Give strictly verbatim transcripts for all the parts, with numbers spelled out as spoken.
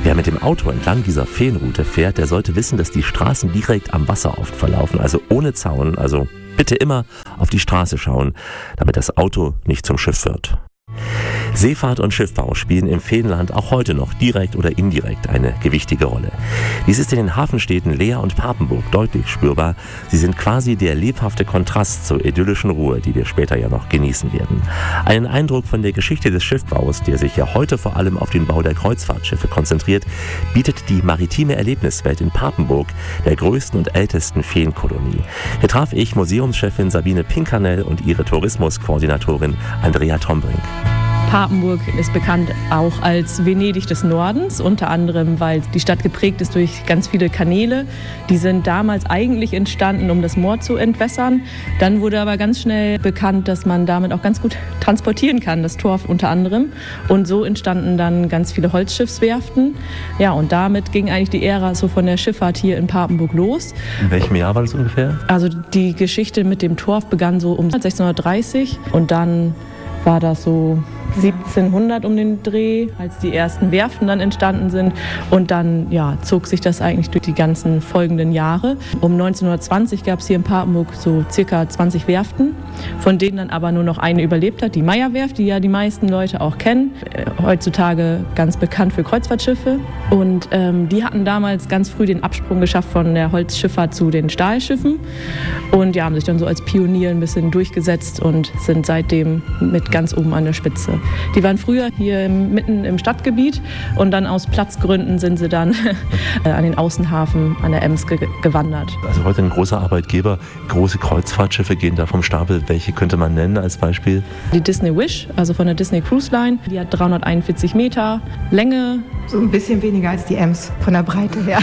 Wer mit dem Auto entlang dieser Feenroute fährt, der sollte wissen, dass die Straßen direkt am Wasser oft verlaufen, also ohne Zaun. Also bitte immer auf die Straße schauen, damit das Auto nicht zum Schiff wird. Seefahrt und Schiffbau spielen im Feenland auch heute noch direkt oder indirekt eine gewichtige Rolle. Dies ist in den Hafenstädten Leer und Papenburg deutlich spürbar. Sie sind quasi der lebhafte Kontrast zur idyllischen Ruhe, die wir später ja noch genießen werden. Einen Eindruck von der Geschichte des Schiffbaus, der sich ja heute vor allem auf den Bau der Kreuzfahrtschiffe konzentriert, bietet die maritime Erlebniswelt in Papenburg, der größten und ältesten Feenkolonie. Hier traf ich Museumschefin Sabine Pinkernell und ihre Tourismuskoordinatorin Andrea Tombrink. Papenburg ist bekannt auch als Venedig des Nordens, unter anderem, weil die Stadt geprägt ist durch ganz viele Kanäle. Die sind damals eigentlich entstanden, um das Moor zu entwässern. Dann wurde aber ganz schnell bekannt, dass man damit auch ganz gut transportieren kann, das Torf unter anderem. Und so entstanden dann ganz viele Holzschiffswerften. Ja, und damit ging eigentlich die Ära so von der Schifffahrt hier in Papenburg los. In welchem Jahr war das ungefähr? Also die Geschichte mit dem Torf begann so um sechzehnhundertdreißig und dann war das so siebzehnhundert um den Dreh, als die ersten Werften dann entstanden sind. Und dann ja, zog sich das eigentlich durch die ganzen folgenden Jahre. Um neunzehnhundertzwanzig gab es hier in Papenburg so circa zwanzig Werften, von denen dann aber nur noch eine überlebt hat, die Meyer-Werft, die ja die meisten Leute auch kennen. Heutzutage ganz bekannt für Kreuzfahrtschiffe. Und ähm, die hatten damals ganz früh den Absprung geschafft von der Holzschifffahrt zu den Stahlschiffen. Und die haben sich dann so als Pionier ein bisschen durchgesetzt und sind seitdem mit ganz oben an der Spitze. Die waren früher hier mitten im Stadtgebiet und dann aus Platzgründen sind sie dann an den Außenhafen an der Ems ge- gewandert. Also heute ein großer Arbeitgeber. Große Kreuzfahrtschiffe gehen da vom Stapel. Welche könnte man nennen als Beispiel? Die Disney Wish, also von der Disney Cruise Line. Die hat dreihunderteinundvierzig Meter Länge. So ein bisschen weniger als die Ems von der Breite her.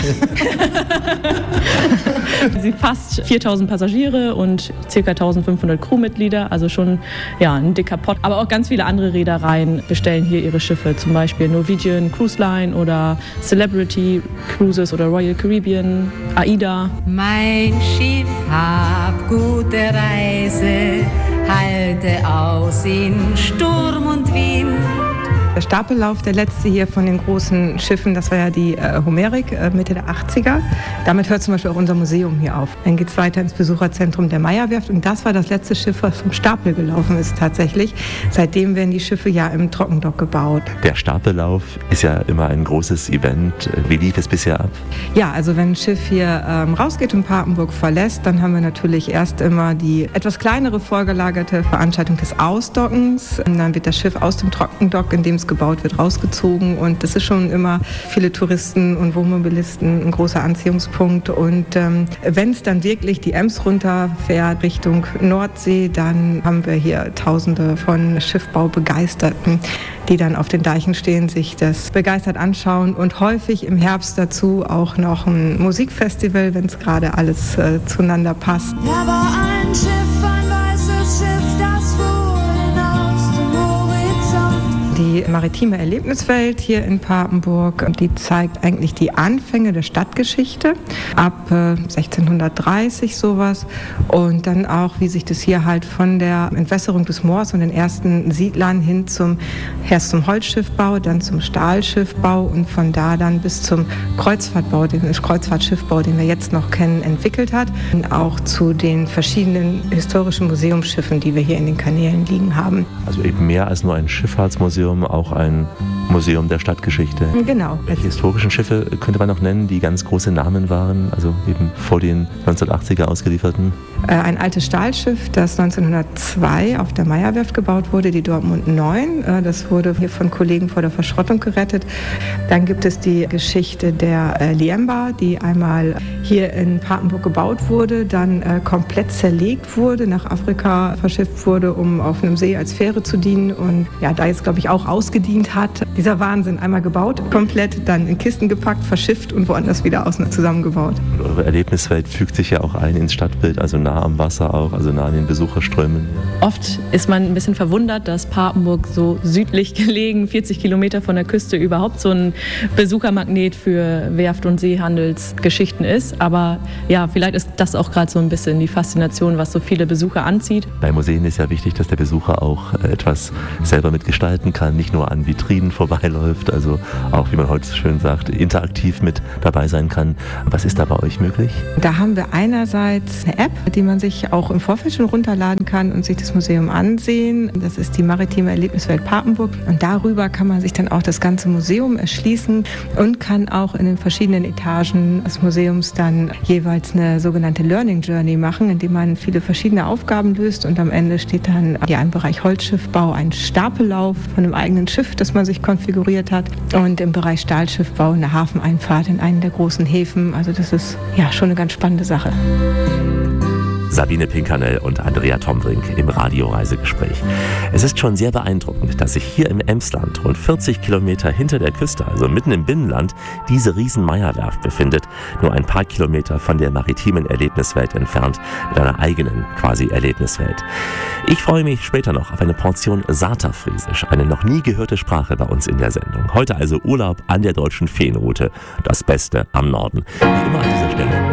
Sie fasst viertausend Passagiere und ca. eintausendfünfhundert Crewmitglieder, also schon ja, ein dicker Pott. Aber auch ganz viele andere Reedereien bestellen hier ihre Schiffe, zum Beispiel Norwegian Cruise Line oder Celebrity Cruises oder Royal Caribbean, AIDA. Mein Schiff hab gute Reise, halte aus in Sturm und Wind. Der Stapellauf, der letzte hier von den großen Schiffen, das war ja die äh, Homerik, äh, Mitte der achtziger. Damit hört zum Beispiel auch unser Museum hier auf. Dann geht es weiter ins Besucherzentrum der Meyer-Werft und das war das letzte Schiff, was vom Stapel gelaufen ist tatsächlich. Seitdem werden die Schiffe ja im Trockendock gebaut. Der Stapellauf ist ja immer ein großes Event. Wie lief es bisher ab? Ja, also wenn ein Schiff hier ähm, rausgeht und Papenburg verlässt, dann haben wir natürlich erst immer die etwas kleinere vorgelagerte Veranstaltung des Ausdockens. Und dann wird das Schiff aus dem Trockendock, in dem es gebaut wird, rausgezogen und das ist schon immer viele Touristen und Wohnmobilisten ein großer Anziehungspunkt und ähm, wenn es dann wirklich die Ems runterfährt Richtung Nordsee, dann haben wir hier Tausende von Schiffbaubegeisterten, die dann auf den Deichen stehen, sich das begeistert anschauen und häufig im Herbst dazu auch noch ein Musikfestival, wenn es gerade alles äh, zueinander passt. Da war ein Schiff, ein weißes Schiff, das fuhr hinaus zum Horizont. Die maritime Erlebniswelt hier in Papenburg, die zeigt eigentlich die Anfänge der Stadtgeschichte ab äh, sechzehnhundertdreißig sowas und dann auch, wie sich das hier halt von der Entwässerung des Moors und den ersten Siedlern hin zum, erst zum Holzschiffbau, dann zum Stahlschiffbau und von da dann bis zum Kreuzfahrtbau, den Kreuzfahrtschiffbau, den wir jetzt noch kennen, entwickelt hat. Und auch zu den verschiedenen historischen Museumsschiffen, die wir hier in den Kanälen liegen haben. Also eben mehr als nur ein Schifffahrtsmuseum, auch ein Museum der Stadtgeschichte. Genau. Welche historischen Schiffe könnte man noch nennen, die ganz große Namen waren, also eben vor den neunzehnhundertachtziger ausgelieferten? Ein altes Stahlschiff, das neunzehnhundertzwei auf der Meyer-Werft gebaut wurde, die Dortmund neun. Das wurde hier von Kollegen vor der Verschrottung gerettet. Dann gibt es die Geschichte der Liemba, die einmal hier in Papenburg gebaut wurde, dann komplett zerlegt wurde, nach Afrika verschifft wurde, um auf einem See als Fähre zu dienen und ja, da jetzt, glaube ich, auch ausgedient hat. Dieser Wahnsinn, einmal gebaut, komplett dann in Kisten gepackt, verschifft und woanders wieder außen zusammengebaut. Und eure Erlebniswelt fügt sich ja auch ein ins Stadtbild, also nah am Wasser auch, also nah an den Besucherströmen. Oft ist man ein bisschen verwundert, dass Papenburg so südlich gelegen, vierzig Kilometer von der Küste, überhaupt so ein Besuchermagnet für Werft- und Seehandelsgeschichten ist. Aber ja, vielleicht ist das auch gerade so ein bisschen die Faszination, was so viele Besucher anzieht. Bei Museen ist ja wichtig, dass der Besucher auch etwas selber mitgestalten kann. kann, nicht nur an Vitrinen vorbeiläuft, also auch, wie man heute so schön sagt, interaktiv mit dabei sein kann. Was ist da bei euch möglich? Da haben wir einerseits eine App, die man sich auch im Vorfeld schon runterladen kann und sich das Museum ansehen. Das ist die Maritime Erlebniswelt Papenburg. Und darüber kann man sich dann auch das ganze Museum erschließen und kann auch in den verschiedenen Etagen des Museums dann jeweils eine sogenannte Learning Journey machen, indem man viele verschiedene Aufgaben löst und am Ende steht dann ja im Bereich Holzschiffbau ein Stapellauf von einem eigenen Schiff, das man sich konfiguriert hat, und im Bereich Stahlschiffbau eine Hafeneinfahrt in einen der großen Häfen. Also das ist ja schon eine ganz spannende Sache. Sabine Pinkernell und Andrea Tombrink im Radioreisegespräch. Es ist schon sehr beeindruckend, dass sich hier im Emsland, rund vierzig Kilometer hinter der Küste, also mitten im Binnenland, diese Riesen-Meyer-Werft befindet, nur ein paar Kilometer von der maritimen Erlebniswelt entfernt, mit einer eigenen quasi Erlebniswelt. Ich freue mich später noch auf eine Portion Saterfriesisch, eine noch nie gehörte Sprache bei uns in der Sendung. Heute also Urlaub an der deutschen Feenroute, das Beste am Norden. Wie immer an dieser Stelle